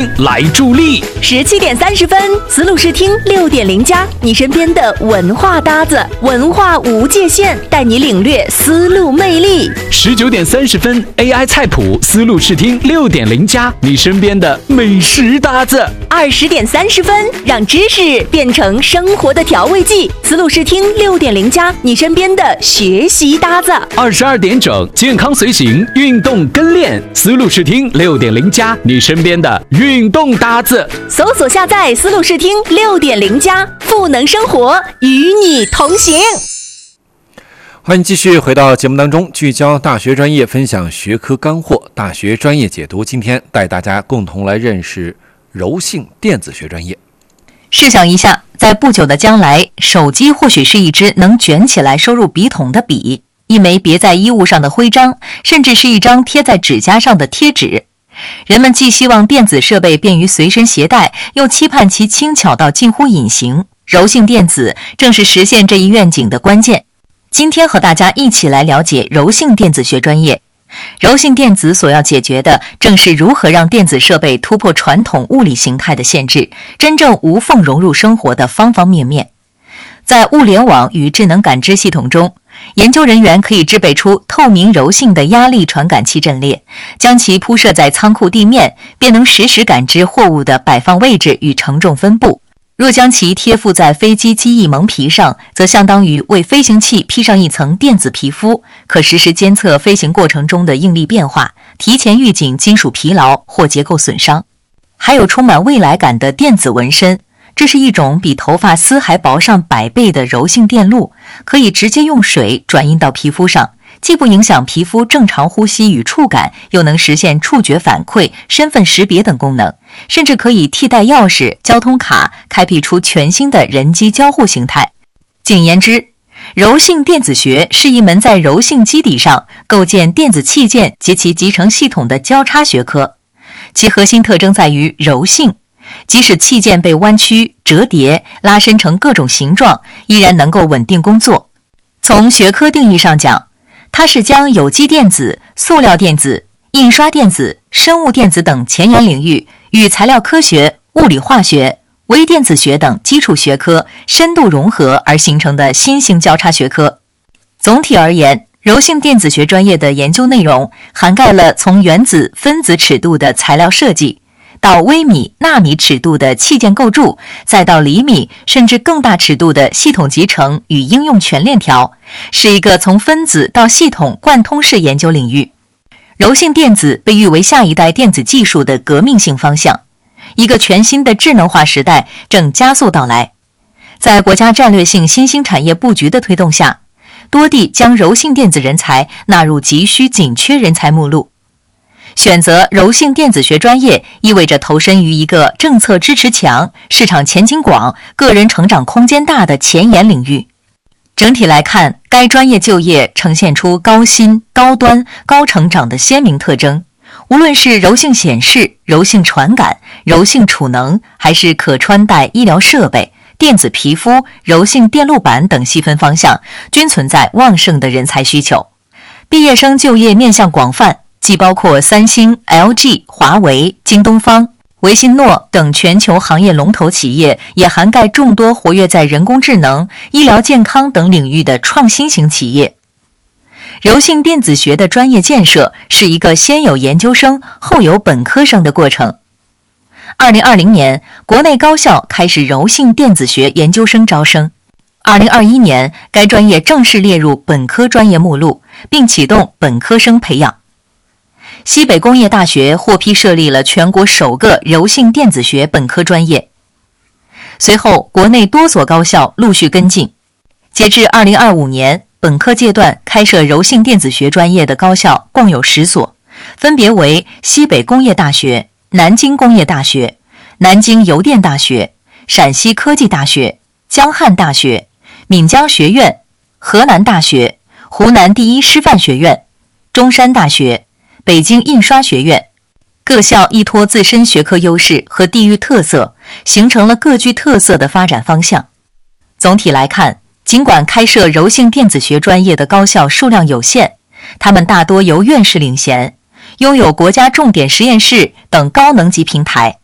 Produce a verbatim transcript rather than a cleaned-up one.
来助力。 十七点三十分，思路视听六点零加，你身边的文化搭子，文化无界限，带你领略思路魅力。 十九点三十分 ，A I 菜谱思路视听六点零加，你身边的美食搭子。 二十点三十分，让知识变成生活的调味剂，思路视听六点零加，你身边的学习搭子。 二十二点整，健康随行，运动跟练，思路视听六点零加，你身边的运动搭子。 搜索下载思路视听六点零加，赋能生活，与你同行。 欢迎继续回到节目当中，聚焦大学专业，分享学科干货，大学专业解读。今天带大家共同来认识柔性电子学专业。 试想一下，在不久的将来，手机或许是一支能卷起来收入笔筒的笔，一枚别在衣物上的徽章，甚至是一张贴在指甲上的贴纸。人们既希望电子设备便于随身携带，又期盼其轻巧到近乎隐形。柔性电子正是实现这一愿景的关键。今天和大家一起来了解柔性电子学专业。柔性电子所要解决的，正是如何让电子设备突破传统物理形态的限制，真正无缝融入生活的方方面面。在物联网与智能感知系统中，研究人员可以制备出透明柔性的压力传感器阵列，将其铺设在仓库地面，便能实时感知货物的摆放位置与承重分布。若将其贴附在飞机机翼蒙皮上，则相当于为飞行器披上一层电子皮肤，可实时监测飞行过程中的应力变化，提前预警金属疲劳或结构损伤。还有充满未来感的电子纹身，这是一种比头发丝还薄上百倍的柔性电路，可以直接用水转印到皮肤上，既不影响皮肤正常呼吸与触感，又能实现触觉反馈、身份识别等功能，甚至可以替代钥匙、交通卡，开辟出全新的人机交互形态。简言之，柔性电子学是一门在柔性基底上构建电子器件及其集成系统的交叉学科，其核心特征在于柔性，即使器件被弯曲、折叠、拉伸成各种形状，依然能够稳定工作。从学科定义上讲，它是将有机电子、塑料电子、印刷电子、生物电子等前沿领域与材料科学、物理化学、微电子学等基础学科深度融合而形成的新型交叉学科。总体而言，柔性电子学专业的研究内容涵盖了从原子、分子尺度的材料设计，到微米、纳米尺度的器件构筑，再到厘米甚至更大尺度的系统集成与应用全链条，是一个从分子到系统贯通式研究领域。柔性电子被誉为下一代电子技术的革命性方向，一个全新的智能化时代正加速到来。在国家战略性新兴产业布局的推动下，多地将柔性电子人才纳入急需紧缺人才目录。选择柔性电子学专业，意味着投身于一个政策支持强、市场前景广、个人成长空间大的前沿领域。整体来看，该专业就业呈现出高薪、高端、高成长的鲜明特征。无论是柔性显示、柔性传感、柔性储能，还是可穿戴医疗设备、电子皮肤、柔性电路板等细分方向，均存在旺盛的人才需求。毕业生就业面向广泛，既包括三星、L G、华为、京东方、维信诺等全球行业龙头企业，也涵盖众多活跃在人工智能、医疗健康等领域的创新型企业。柔性电子学的专业建设是一个先有研究生后有本科生的过程。二零二零年，国内高校开始柔性电子学研究生招生。二零二一年，该专业正式列入本科专业目录，并启动本科生培养。西北工业大学获批设立了全国首个柔性电子学本科专业。随后，国内多所高校陆续跟进。截至二零二五年，本科阶段开设柔性电子学专业的高校共有十所，分别为西北工业大学、南京工业大学、南京邮电大学、陕西科技大学、江汉大学、闽江学院、河南大学、湖南第一师范学院、中山大学、北京印刷学院。各校依托自身学科优势和地域特色，形成了各具特色的发展方向。总体来看，尽管开设柔性电子学专业的高校数量有限，他们大多由院士领衔，拥有国家重点实验室等高能级平台，